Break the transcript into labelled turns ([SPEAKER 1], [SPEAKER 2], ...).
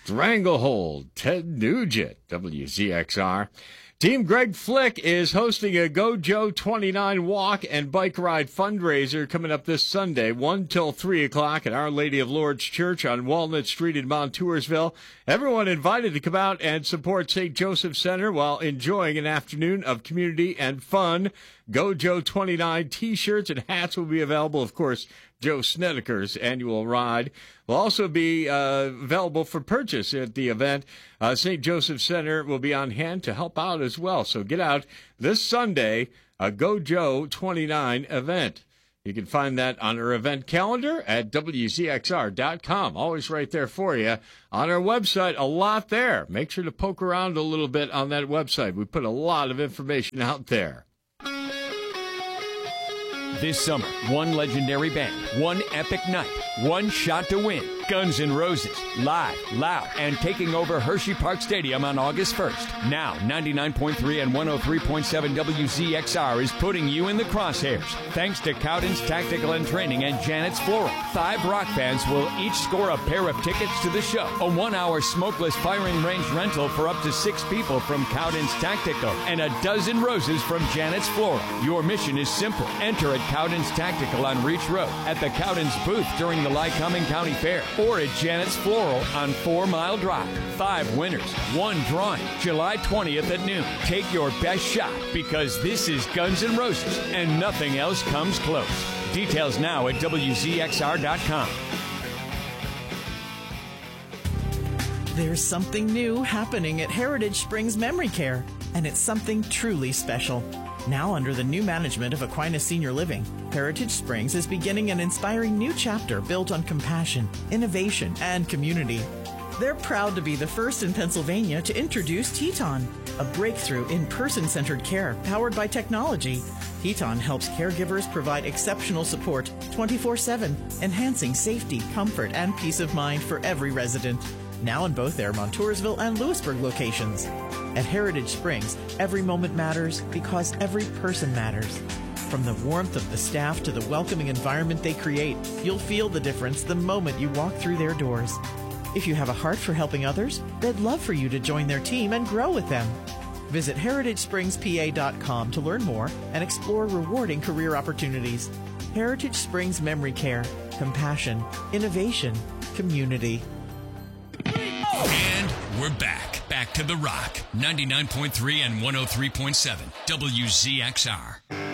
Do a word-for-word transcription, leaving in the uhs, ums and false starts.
[SPEAKER 1] Stranglehold, Ted Nugent, W Z X R. Team Greg Flick is hosting a Go Joe twenty-nine walk and bike ride fundraiser coming up this Sunday, one till three o'clock at Our Lady of Lourdes Church on Walnut Street in Montoursville. Everyone invited to come out and support Saint Joseph Center while enjoying an afternoon of community and fun. Go Joe twenty-nine T-shirts and hats will be available, of course. Joe Snedeker's annual ride will also be uh, available for purchase at the event. Uh, Saint Joseph Center will be on hand to help out as well. So get out this Sunday, a Go Joe twenty-nine event. You can find that on our event calendar at W Z X R dot com. Always right there for you. On our website, a lot there. Make sure to poke around a little bit on that website. We put a lot of information out there.
[SPEAKER 2] This summer, one legendary band, one epic night, one shot to win. Guns N' Roses, live, loud, and taking over Hershey Park Stadium on August first. Now, ninety-nine point three and one oh three point seven W Z X R is putting you in the crosshairs. Thanks to Cowden's Tactical and Training and Janet's Floral, five rock bands will each score a pair of tickets to the show. A one-hour smokeless firing range rental for up to six people from Cowden's Tactical, and a dozen roses from Janet's Floral. Your mission is simple. Enter at Cowden's Tactical on Reach Road, at the Cowden's booth during the Lycoming County Fair, or at Janet's Floral on Four Mile Drive. Five winners, one drawing, July twentieth at noon. Take your best shot, because this is Guns N' Roses, and nothing else comes close. Details now at W Z X R dot com.
[SPEAKER 3] There's something new happening at Heritage Springs Memory Care, and it's something truly special. Now under the new management of Aquinas Senior Living, Heritage Springs is beginning an inspiring new chapter built on compassion, innovation, and community. They're proud to be the first in Pennsylvania to introduce Teton, a breakthrough in person-centered care powered by technology. Teton helps caregivers provide exceptional support twenty-four seven, enhancing safety, comfort, and peace of mind for every resident. Now in both their Montoursville and Lewisburg locations. At Heritage Springs, every moment matters because every person matters. From the warmth of the staff to the welcoming environment they create, you'll feel the difference the moment you walk through their doors. If you have a heart for helping others, they'd love for you to join their team and grow with them. Visit heritage springs P A dot com to learn more and explore rewarding career opportunities. Heritage Springs Memory Care. Compassion, innovation, community.
[SPEAKER 4] And we're back. Back to The Rock. ninety-nine point three and one oh three point seven. W Z X R.